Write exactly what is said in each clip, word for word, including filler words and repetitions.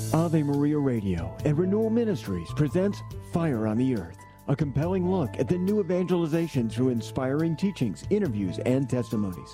Ave Maria Radio and Renewal Ministries presents Fire on the Earth, a compelling look at the new evangelization through inspiring teachings, interviews, and testimonies.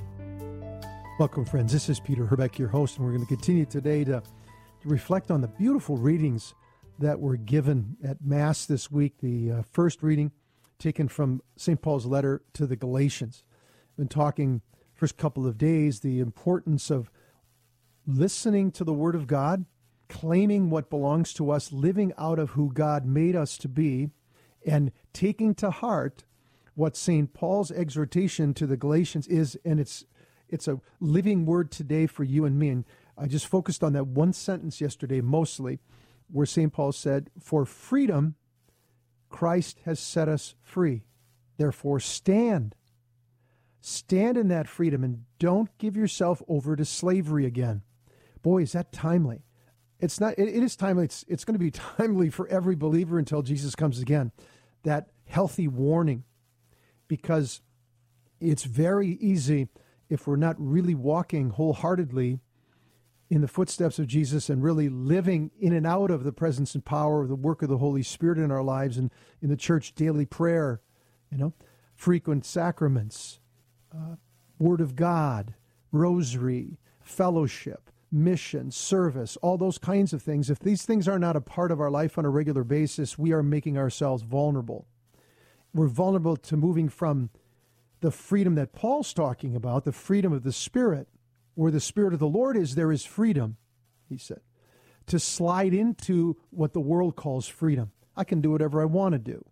Welcome, friends. This is Peter Herbeck, your host, and we're going to continue today to, to reflect on the beautiful readings that were given at Mass this week. The uh, first reading taken from Saint Paul's letter to the Galatians. I've been talking first couple of days the importance of listening to the Word of God, claiming what belongs to us, living out of who God made us to be, and taking to heart what Saint Paul's exhortation to the Galatians is, and it's it's a living word today for you and me. And I just focused on that one sentence yesterday mostly, where Saint Paul said, "For freedom, Christ has set us free. Therefore stand. Stand in that freedom and don't give yourself over to slavery again." Boy, is that timely. It's not, it, it is timely. It's, it's going to be timely for every believer until Jesus comes again. That healthy warning, because it's very easy if we're not really walking wholeheartedly in the footsteps of Jesus and really living in and out of the presence and power of the work of the Holy Spirit in our lives and in the church, daily prayer, you know, frequent sacraments, uh, Word of God, rosary, fellowship, mission, service, all those kinds of things. If these things are not a part of our life on a regular basis, we are making ourselves vulnerable. We're vulnerable to moving from the freedom that Paul's talking about, the freedom of the Spirit. Where the Spirit of the Lord is, there is freedom, he said, to slide into what the world calls freedom. I can do whatever I want to do.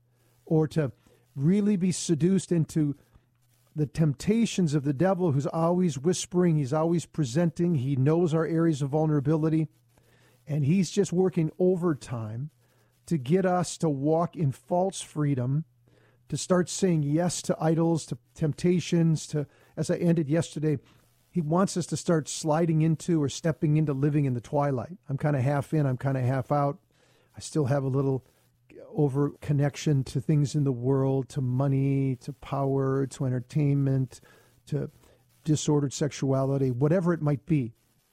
Or to really be seduced into the temptations of the devil, who's always whispering, he's always presenting, he knows our areas of vulnerability, and he's just working overtime to get us to walk in false freedom, to start saying yes to idols, to temptations, to, as I ended yesterday, he wants us to start sliding into or stepping into living in the twilight. I'm kind of half in, I'm kind of half out. I still have a little over connection to things in the world, to money, to power, to entertainment, to disordered sexuality, whatever it might be.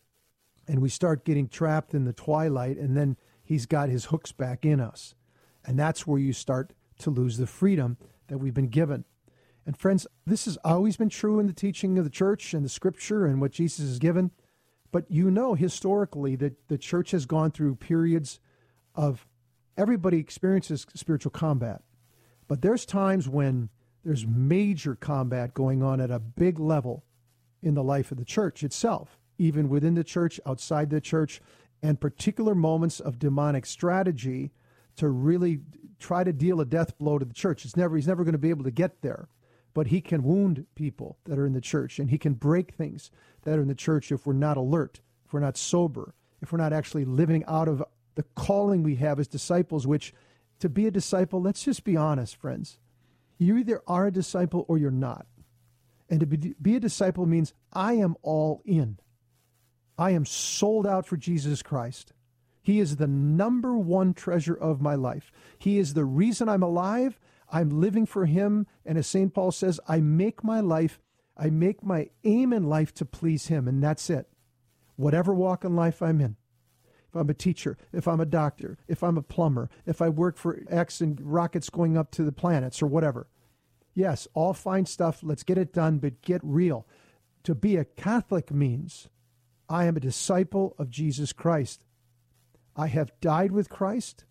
And we start getting trapped in the twilight, and then he's got his hooks back in us. And that's where you start to lose the freedom that we've been given. And friends, this has always been true in the teaching of the church and the scripture and what Jesus has given. But you know historically that the church has gone through periods of everybody experiences spiritual combat. But there's times when there's major combat going on at a big level in the life of the church itself, even within the church, outside the church, and particular moments of demonic strategy to really try to deal a death blow to the church. It's never, he's never going to be able to get there. But he can wound people that are in the church, and he can break things that are in the church if we're not alert, if we're not sober, if we're not actually living out of the calling we have as disciples, which to be a disciple, let's just be honest, friends. You either are a disciple or you're not. And to be, be a disciple means I am all in. I am sold out for Jesus Christ. He is the number one treasure of my life. He is the reason I'm alive. I'm living for him. And as Saint Paul says, I make my life, I make my aim in life to please him. And that's it. Whatever walk in life I'm in. If I'm a teacher, if I'm a doctor, if I'm a plumber, if I work for X and rockets going up to the planets or whatever. Yes, all fine stuff. Let's get it done, but get real. To be a Catholic means I am a disciple of Jesus Christ. I have died with Christ.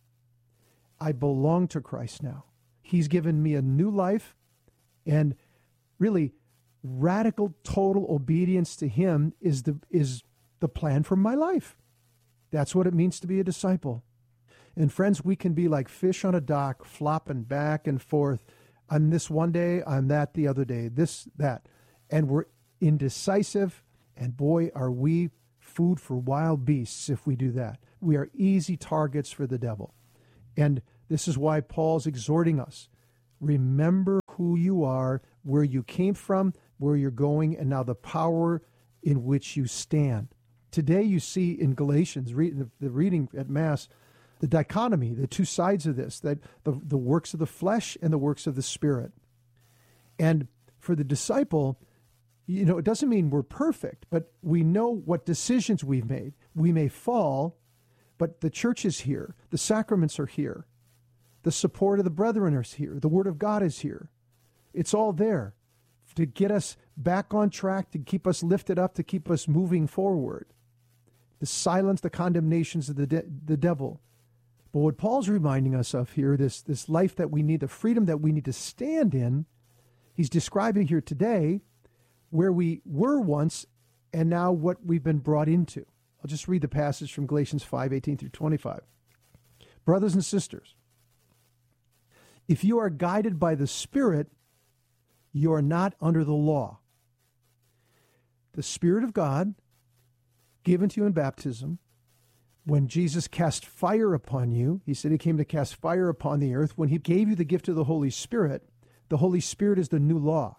I belong to Christ now. He's given me a new life, and really radical, total obedience to him is the is the plan for my life. That's what it means to be a disciple. And friends, we can be like fish on a dock, flopping back and forth. I'm this one day, I'm that the other day, this, that. And we're indecisive, and boy, are we food for wild beasts if we do that. We are easy targets for the devil. And this is why Paul's exhorting us. Remember who you are, where you came from, where you're going, and now the power in which you stand. Today you see in Galatians, read, the, the reading at Mass, the dichotomy, the two sides of this, that the, the works of the flesh and the works of the Spirit. And for the disciple, you know, it doesn't mean we're perfect, but we know what decisions we've made. We may fall, But the church is here. The sacraments are here. The support of the brethren is here. The Word of God is here. It's all there to get us back on track, to keep us lifted up, to keep us moving forward, to silence the condemnations of the de- the devil. But what Paul's reminding us of here, this, this life that we need, the freedom that we need to stand in, he's describing here today where we were once and now what we've been brought into. I'll just read the passage from Galatians five, eighteen through twenty-five. Brothers and sisters, if you are guided by the Spirit, you are not under the law. The Spirit of God, given to you in baptism, when Jesus cast fire upon you, he said he came to cast fire upon the earth. When he gave you the gift of the Holy Spirit, the Holy Spirit is the new law.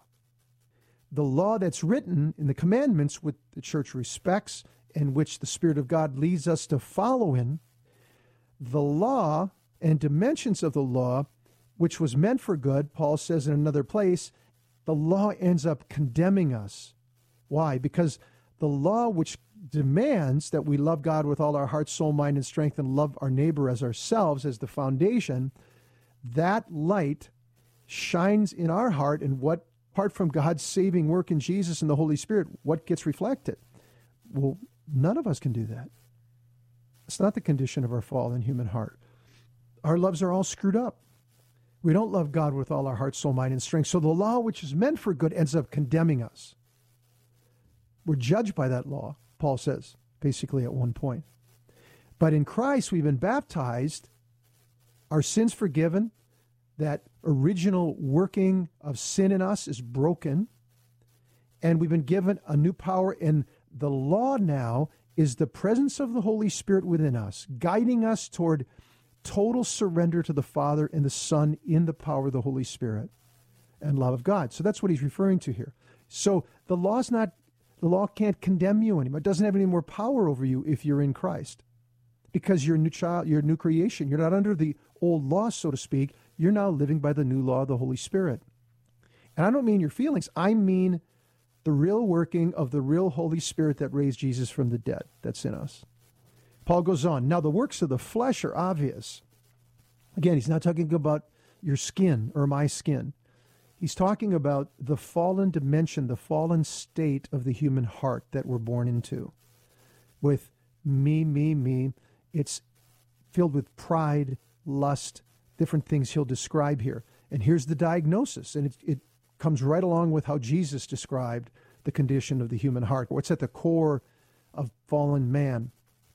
The law that's written in the commandments, which the church respects and which the Spirit of God leads us to follow in, the law and dimensions of the law, which was meant for good, Paul says in another place, the law ends up condemning us. Why? Because the law which demands that we love God with all our heart, soul, mind, and strength, and love our neighbor as ourselves as the foundation, that light shines in our heart, and what, apart from God's saving work in Jesus and the Holy Spirit, what gets reflected? Well, none of us can do that. It's not the condition of our fallen human heart. Our loves are all screwed up. We don't love God with all our heart, soul, mind, and strength. So the law which is meant for good ends up condemning us. We're judged by that law, Paul says, basically at one point. But in Christ, we've been baptized, our sins forgiven, that original working of sin in us is broken, and we've been given a new power. And the law now is the presence of the Holy Spirit within us, guiding us toward total surrender to the Father and the Son in the power of the Holy Spirit and love of God. So that's what he's referring to here. So the law's not, the law can't condemn you anymore. It doesn't have any more power over you if you're in Christ, because you're a new child, you're a new creation. You're not under the old law, so to speak. You're now living by the new law of the Holy Spirit. And I don't mean your feelings. I mean the real working of the real Holy Spirit that raised Jesus from the dead that's in us. Paul goes on. Now, the works of the flesh are obvious. Again, he's not talking about your skin or my skin. He's talking about the fallen dimension, the fallen state of the human heart that we're born into. With me, me, me. It's filled with pride, lust, different things he'll describe here. And here's the diagnosis. And it, it comes right along with how Jesus described the condition of the human heart. What's at the core of fallen man?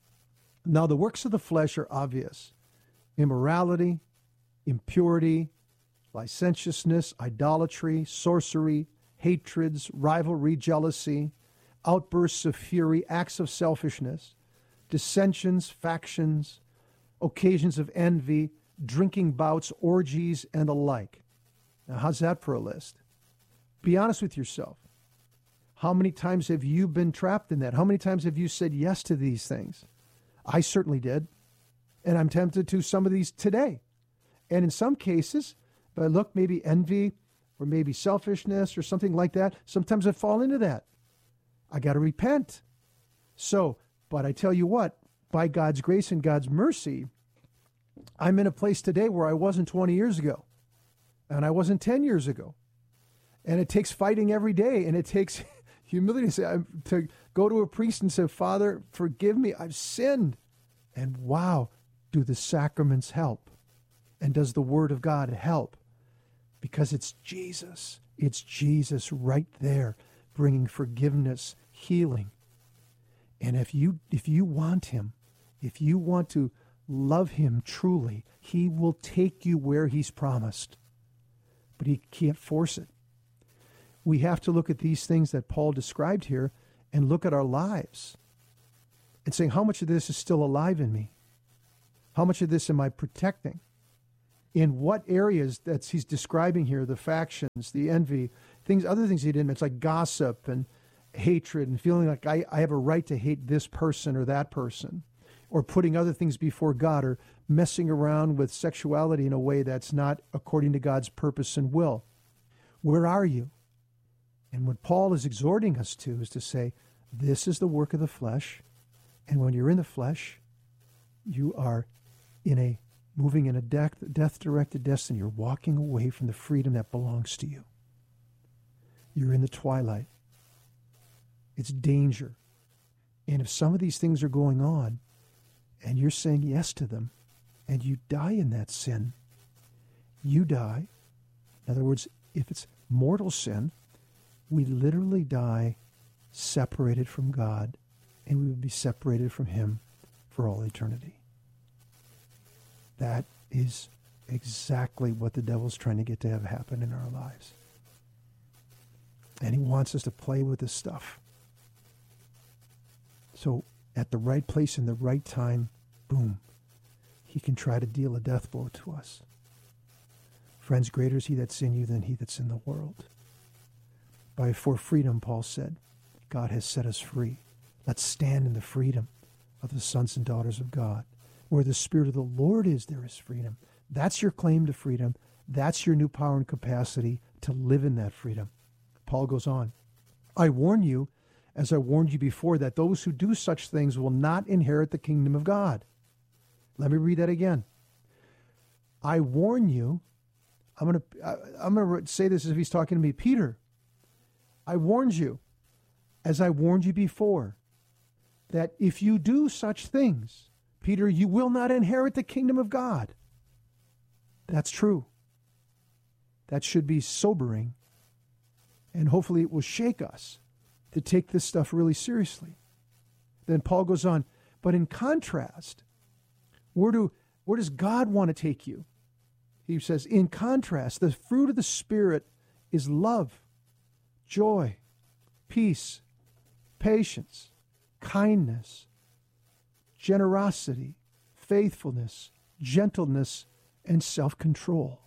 Now, the works of the flesh are obvious. Immorality, impurity, licentiousness, idolatry, sorcery, hatreds, rivalry, jealousy, outbursts of fury, acts of selfishness, dissensions, factions, occasions of envy, drinking bouts, orgies, and the like. Now, how's that for a list? Be honest with yourself. How many times have you been trapped in that? How many times have you said yes to these things? I certainly did. And I'm tempted to some of these today. And in some cases, if I look, maybe envy or maybe selfishness or something like that, sometimes I fall into that. I got to repent. So, but I tell you what, by God's grace and God's mercy, I'm in a place today where I wasn't twenty years ago. And I wasn't ten years ago. And it takes fighting every day. And it takes humility to, say, to go to a priest and say, Father, forgive me, I've sinned. And wow, do the sacraments help? And does the Word of God help? Because it's Jesus. It's Jesus right there, bringing forgiveness, healing. And if you if you want him, if you want to love him truly, he will take you where he's promised. But he can't force it. We have to look at these things that Paul described here and look at our lives and saying, how much of this is still alive in me? How much of this am I protecting? In what areas that he's describing here, the factions, the envy, things, other things he didn't mention, like gossip and hatred and feeling like I, I have a right to hate this person or that person, or putting other things before God, or messing around with sexuality in a way that's not according to God's purpose and will. Where are you? And what Paul is exhorting us to is to say, this is the work of the flesh, and when you're in the flesh, you are in a moving in a death, death-directed destiny. You're walking away from the freedom that belongs to you. You're in the twilight. It's danger. And if some of these things are going on and you're saying yes to them and you die in that sin, you die. In other words, if it's mortal sin, we literally die separated from God, and we would be separated from him for all eternity. That is exactly what the devil's trying to get to have happen in our lives. And he wants us to play with this stuff. So at the right place in the right time, boom, he can try to deal a death blow to us. Friends, greater is he that's in you than he that's in the world. By for freedom, Paul said, God has set us free. Let's stand in the freedom of the sons and daughters of God. Where the Spirit of the Lord is, there is freedom. That's your claim to freedom. That's your new power and capacity to live in that freedom. Paul goes on, I warn you, as I warned you before, that those who do such things will not inherit the kingdom of God. Let me read that again. I warn you, I'm going to I'm going to say this as if he's talking to me. Peter, I warned you, as I warned you before, that if you do such things, Peter, you will not inherit the kingdom of God. That's true. That should be sobering. And hopefully it will shake us to take this stuff really seriously. Then Paul goes on, but in contrast, where do where does God want to take you? He says, in contrast, the fruit of the Spirit is love, joy, peace, patience, kindness, generosity, faithfulness, gentleness, and self-control.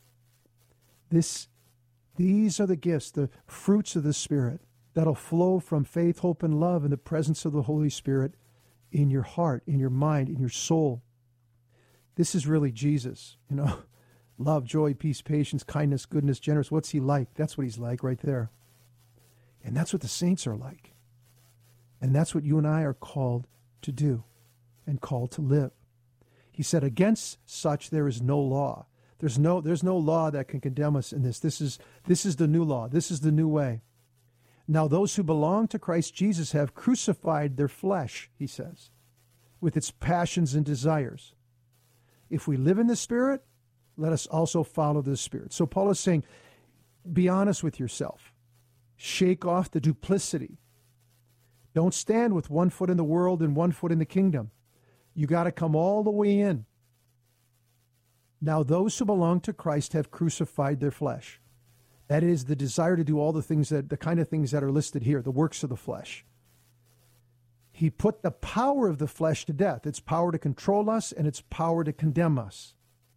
This, these are the gifts, the fruits of the Spirit that'll flow from faith, hope, and love in the presence of the Holy Spirit in your heart, in your mind, in your soul. This is really Jesus, you know. Love, joy, peace, patience, kindness, goodness, generous. What's he like? That's what he's like right there. And that's what the saints are like. And that's what you and I are called to do and called to live. He said, against such there is no law. There's no, there's no law that can condemn us in this. This is, this is the new law. This is the new way. Now those who belong to Christ Jesus have crucified their flesh, he says, with its passions and desires. If we live in the Spirit, let us also follow the Spirit. So Paul is saying, be honest with yourself. Shake off the duplicity. Don't stand with one foot in the world and one foot in the kingdom. You got to come all the way in. Now those who belong to Christ have crucified their flesh. That is the desire to do all the things that, the kind of things that are listed here, the works of the flesh. He put the power of the flesh to death, its power to control us and its power to condemn us.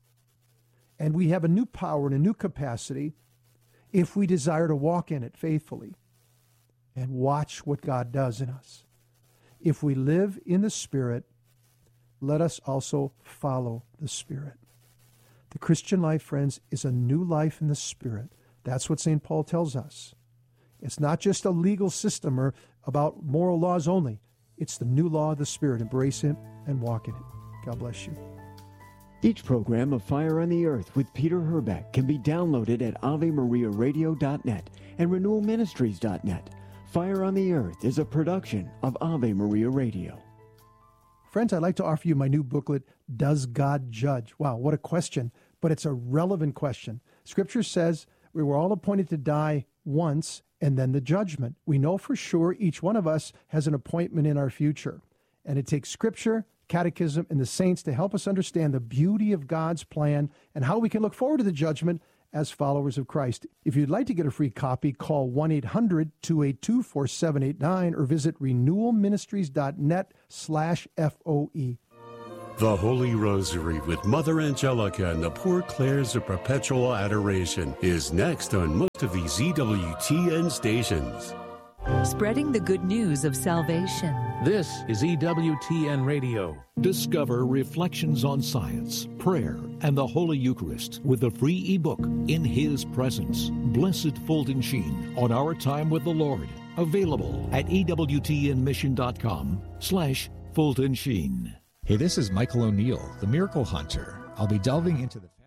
And we have a new power and a new capacity if we desire to walk in it faithfully and watch what God does in us. If we live in the Spirit, let us also follow the Spirit. The Christian life, friends, is a new life in the Spirit. That's what Saint Paul tells us. It's not just a legal system or about moral laws only. It's the new law of the Spirit. Embrace it and walk in it. God bless you. Each program of Fire on the Earth with Peter Herbeck can be downloaded at ave maria radio dot net and renewal ministries dot net. Fire on the Earth is a production of Ave Maria Radio. Friends, I'd like to offer you my new booklet, Does God Judge? Wow, what a question, but it's a relevant question. Scripture says we were all appointed to die once and then the judgment. We know for sure each one of us has an appointment in our future. And it takes Scripture, Catechism, and the saints to help us understand the beauty of God's plan and how we can look forward to the judgment as followers of Christ. If you'd like to get a free copy, call one eight hundred two eight two four seven eight nine or visit renewal ministries dot net slash F O E. The Holy Rosary with Mother Angelica and the Poor Clares of Perpetual Adoration is next on most of these E W T N stations. Spreading the good news of salvation. This is E W T N Radio. Discover Reflections on Science, Prayer, and the Holy Eucharist with the free ebook, In His Presence. Blessed Fulton Sheen on Our Time with the Lord. Available at E W T N mission dot com slash Fulton Sheen. Hey, this is Michael O'Neill, the Miracle Hunter. I'll be delving into the...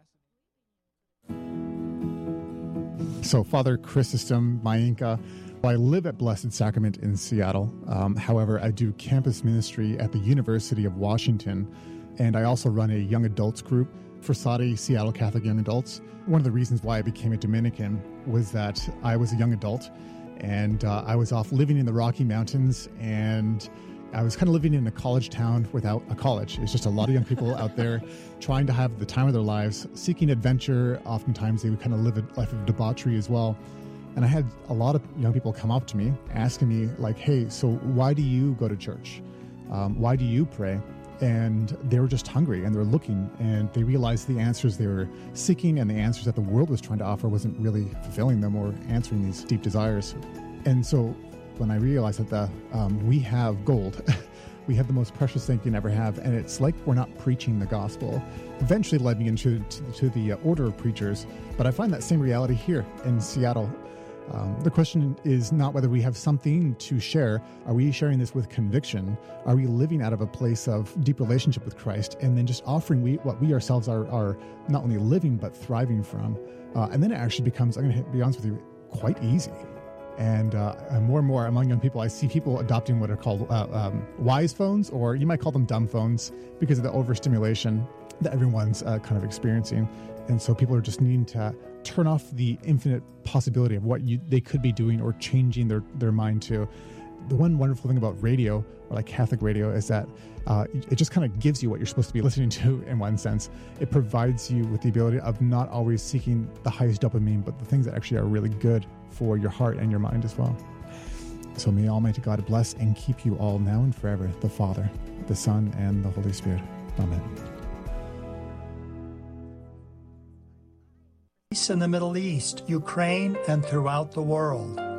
So, Father Chrysostom Mayenka, I live at Blessed Sacrament in Seattle. Um, however, I do campus ministry at the University of Washington, and I also run a young adults group for S A D I, Seattle Catholic Young Adults. One of the reasons why I became a Dominican was that I was a young adult, and uh, I was off living in the Rocky Mountains, and I was kind of living in a college town without a college. It's just a lot of young people out there trying to have the time of their lives, seeking adventure. Oftentimes they would kind of live a life of debauchery as well. And I had a lot of young people come up to me asking me like, hey, so why do you go to church? Um, why do you pray? And they were just hungry and they were looking, and they realized the answers they were seeking and the answers that the world was trying to offer wasn't really fulfilling them or answering these deep desires. And so when I realized that the, um, we have gold, we have the most precious thing you can ever have, and it's like we're not preaching the gospel, eventually led me into to, to the uh, order of preachers. But I find that same reality here in Seattle. Um, the question is not whether we have something to share. Are we sharing this with conviction? Are we living out of a place of deep relationship with Christ and then just offering we, what we ourselves are, are not only living but thriving from? Uh, and then it actually becomes, I'm going to be honest with you, quite easy. And uh, more and more among young people, I see people adopting what are called uh, um, wise phones, or you might call them dumb phones, because of the overstimulation that everyone's uh, kind of experiencing. And so people are just needing to turn off the infinite possibility of what you, they could be doing or changing their, their mind to. The one wonderful thing about radio, or like Catholic radio, is that uh, it just kind of gives you what you're supposed to be listening to in one sense. It provides you with the ability of not always seeking the highest dopamine, but the things that actually are really good for your heart and your mind as well. So may Almighty God bless and keep you all now and forever, the Father, the Son, and the Holy Spirit. Amen. In the Middle East, Ukraine, and throughout the world.